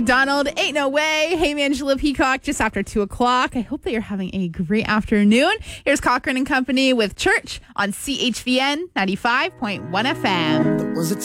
Donald, ain't no way. Hey, Angela Peacock, just after 2 o'clock. I hope that you're having a great afternoon. Here's Cochran and Company with Church on CHVN 95.1 FM.